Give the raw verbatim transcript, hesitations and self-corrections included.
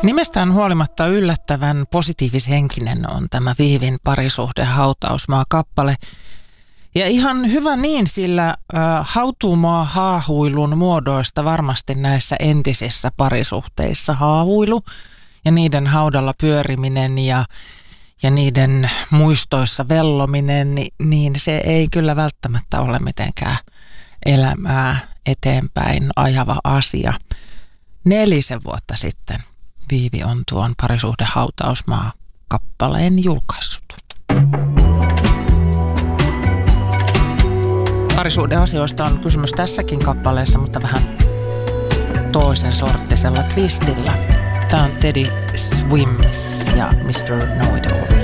Nimestään huolimatta yllättävän positiivishenkinen on tämä Viivin parisuhde hautausmaa-kappale. Ja ihan hyvä niin, sillä äh, hautuumaa haahuilun muodoista varmasti näissä entisissä parisuhteissa haahuilu ja niiden haudalla pyöriminen ja, ja niiden muistoissa vellominen, niin, niin se ei kyllä välttämättä ole mitenkään elämää eteenpäin ajava asia. Nelisen vuotta sitten Viivi on tuon parisuhde hautausmaa-kappaleen julkaissut. Parisuhdeasioista on kysymys tässäkin kappaleessa, mutta vähän toisen sorttisella twistillä. Tämä on Teddy Swims ja mister Know It All.